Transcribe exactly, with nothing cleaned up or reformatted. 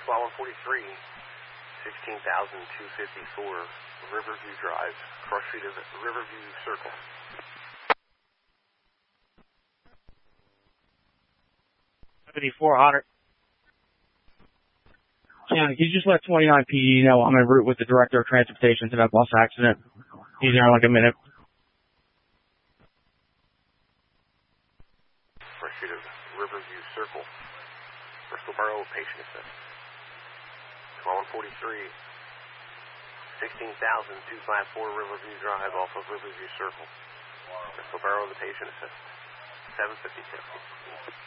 Squad one forty-three, sixteen thousand two hundred fifty-four, Riverview Drive, cross street of Riverview Circle. seventy-four hundred. Yeah, you just let twenty-nine P D know I'm en route with the Director of Transportation to that bus accident. He's there in like a minute. Cross street of Riverview Circle, Bristol Borough Patient Assist. Squad one forty-three, sixteen thousand two hundred fifty-four Riverview Drive off of Riverview Circle. Bristol Borough, the Patient Assist. seven fifty-two.